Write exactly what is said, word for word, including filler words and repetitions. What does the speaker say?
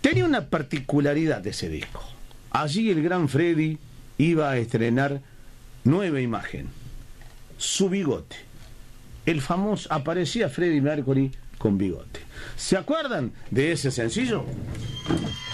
Tenía una particularidad de ese disco. Allí el gran Freddy iba a estrenar nueva imagen, su bigote. El famoso, aparecía Freddie Mercury con bigote. ¿Se acuerdan de ese sencillo?